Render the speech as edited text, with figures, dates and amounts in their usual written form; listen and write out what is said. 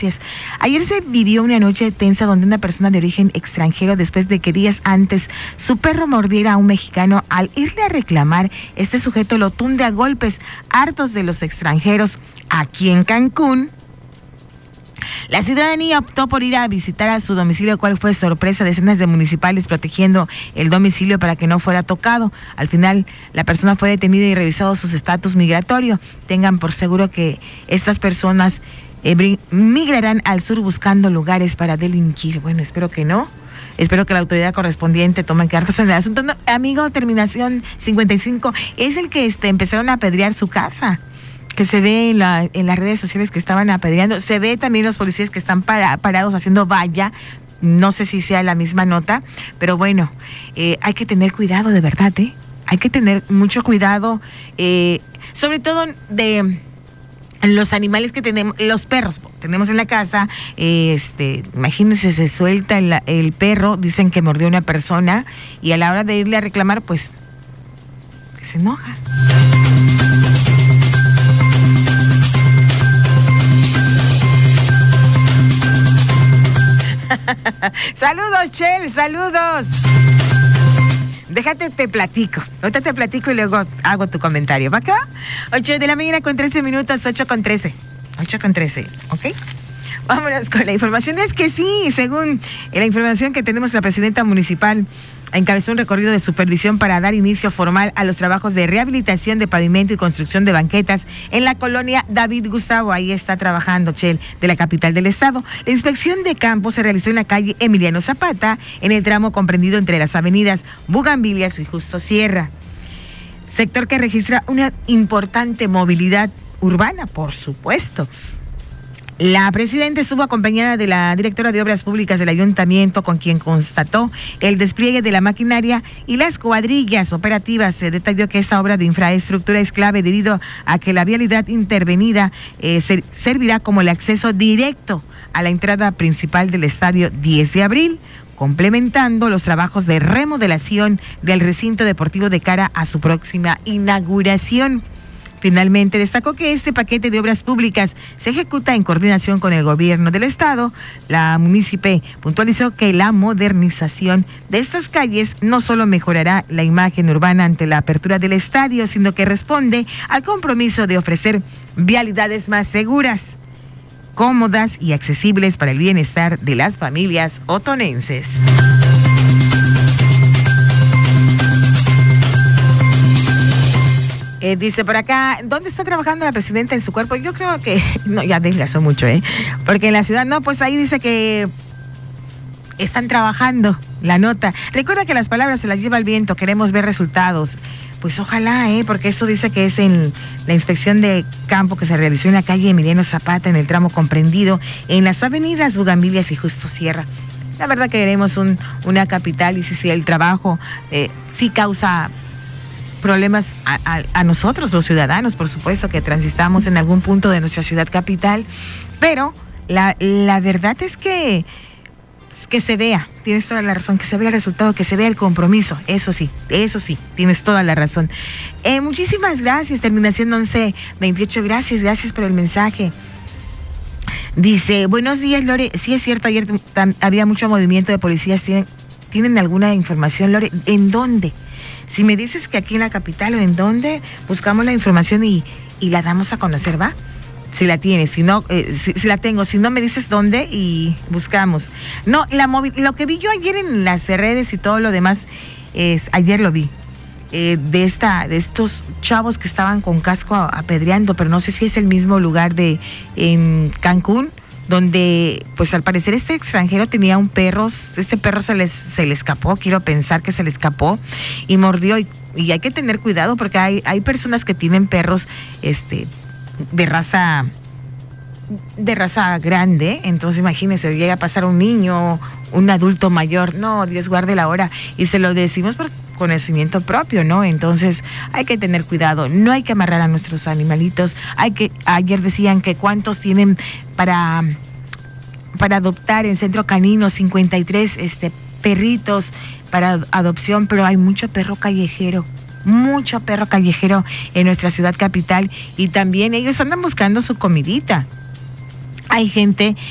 gracias. Ayer se vivió una noche tensa donde una persona de origen extranjero, después de que días antes su perro mordiera a un mexicano, al irle a reclamar, este sujeto lo tunde a golpes. Hartos de los extranjeros aquí en Cancún, la ciudadanía optó por ir a visitar a su domicilio, cual fue sorpresa. Decenas de municipales protegiendo el domicilio para que no fuera tocado. Al final, la persona fue detenida y revisado su estatus migratorio. Tengan por seguro que estas personas migrarán al sur buscando lugares para delinquir. Bueno, espero que no. Espero que la autoridad correspondiente tome cartas en el asunto. No, amigo, terminación 55, es el que empezaron a apedrear su casa, que se ve en las redes sociales que estaban apedreando. Se ve también los policías que están parados haciendo valla. No sé si sea la misma nota, pero bueno, hay que tener cuidado, de verdad, hay que tener mucho cuidado, sobre todo de los animales que tenemos, los perros tenemos en la casa. Imagínense, se suelta el perro, dicen que mordió a una persona, y a la hora de irle a reclamar, pues, que se enoja. Saludos, Chel, saludos. Déjate, te platico. Ahorita te platico y luego hago tu comentario. ¿Va acá? 8 de la mañana con 13 minutos, 8:13, ¿ok? Vámonos con la información. Es que sí, según la información que tenemos, la presidenta municipal encabezó un recorrido de supervisión para dar inicio formal a los trabajos de rehabilitación de pavimento y construcción de banquetas en la colonia David Gustavo. Ahí está trabajando, Chel, de la capital del estado. La inspección de campo se realizó en la calle Emiliano Zapata, en el tramo comprendido entre las avenidas Bugambilias y Justo Sierra, sector que registra una importante movilidad urbana, por supuesto. La presidenta estuvo acompañada de la directora de Obras Públicas del Ayuntamiento, con quien constató el despliegue de la maquinaria y las cuadrillas operativas. Se detalló que esta obra de infraestructura es clave debido a que la vialidad intervenida servirá como el acceso directo a la entrada principal del estadio 10 de abril, complementando los trabajos de remodelación del recinto deportivo de cara a su próxima inauguración. Finalmente, destacó que este paquete de obras públicas se ejecuta en coordinación con el gobierno del estado. La munícipe puntualizó que la modernización de estas calles no solo mejorará la imagen urbana ante la apertura del estadio, sino que responde al compromiso de ofrecer vialidades más seguras, cómodas y accesibles para el bienestar de las familias otonenses. Dice por acá, ¿dónde está trabajando la presidenta en su cuerpo? Yo creo que, no, ya desgastó mucho, porque en la ciudad, no, pues ahí dice que están trabajando, la nota. Recuerda que las palabras se las lleva el viento, queremos ver resultados. Pues ojalá, porque esto dice que es en la inspección de campo que se realizó en la calle Emiliano Zapata, en el tramo comprendido en las avenidas Bugambilias y Justo Sierra. La verdad que queremos una capital, y si el trabajo sí causa problemas a nosotros, los ciudadanos, por supuesto, que transitamos en algún punto de nuestra ciudad capital, pero la verdad es que se vea, tienes toda la razón, que se vea el resultado, que se vea el compromiso, eso sí, tienes toda la razón. Muchísimas gracias, terminación 1128, gracias por el mensaje. Dice, buenos días, Lore, sí es cierto, ayer había mucho movimiento de policías, ¿tienen alguna información, Lore? ¿En dónde? Si me dices que aquí en la capital o en dónde, buscamos la información y la damos a conocer, ¿va? Si la tienes, si no, si la tengo, si no me dices dónde y buscamos. No, lo que vi yo ayer en las redes y todo lo demás, ayer lo vi, de estos chavos que estaban con casco apedreando, pero no sé si es el mismo lugar en Cancún, donde pues al parecer este extranjero tenía un perro, este perro se le escapó, quiero pensar que se le escapó y mordió, y hay que tener cuidado porque hay personas que tienen perros de raza grande, entonces imagínense, llega a pasar un niño, un adulto mayor, no, Dios guarde la hora, y se lo decimos por conocimiento propio, ¿no? Entonces hay que tener cuidado, no hay que amarrar a nuestros animalitos, ayer decían que cuántos tienen para adoptar en Centro Canino, 53 perritos para adopción, pero hay mucho perro callejero en nuestra ciudad capital, y también ellos andan buscando su comidita. Hay gente